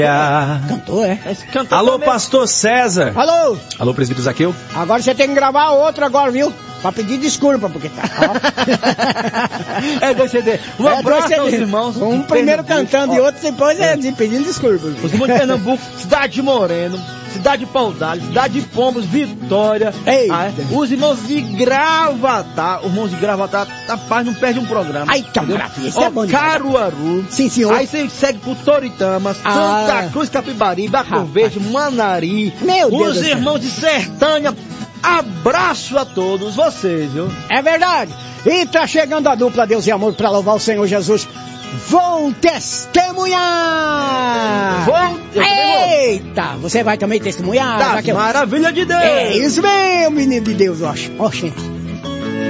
Cantor, é? Alô, pastor César. Alô. Alô, presbítero Zaqueu. Agora você tem que gravar outro agora, viu? Pra pedir desculpa, porque tá... É 2 CD. Um abraço aos irmãos. Um primeiro cantando e outro depois pedindo desculpa. Os irmãos de Pernambuco, cidade de Moreno, cidade de Paudalho, cidade de Pombos, Vitória. Os irmãos de Gravatá, os irmãos de Gravatá, rapaz, não perde um programa. Ai, que maravilha, isso é bom demais. Caruaru. Sim, senhor. Aí você segue pro Toritama, Santa Cruz, Capibari, Baco Verde, Manari. Meu Deus. Os irmãos de Sertânia. Abraço a todos vocês, viu? É verdade. E tá chegando a dupla Deus e Amor pra louvar o Senhor Jesus. Vou testemunhar! Eita! Você vai também testemunhar? Maravilha de Deus! É isso mesmo, menino de Deus, ó. Ó, gente.